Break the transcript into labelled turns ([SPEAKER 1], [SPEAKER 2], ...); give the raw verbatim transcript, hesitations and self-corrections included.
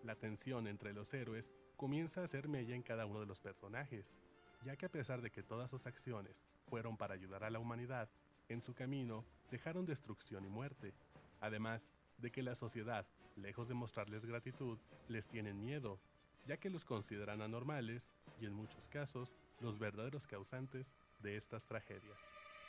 [SPEAKER 1] La tensión entre los héroes comienza a hacer mella en cada uno de los personajes, ya que a pesar de que todas sus acciones fueron para ayudar a la humanidad, en su camino dejaron destrucción y muerte, además de que la sociedad, lejos de mostrarles gratitud, les tienen miedo, ya que los consideran anormales y en muchos casos los verdaderos causantes de estas tragedias.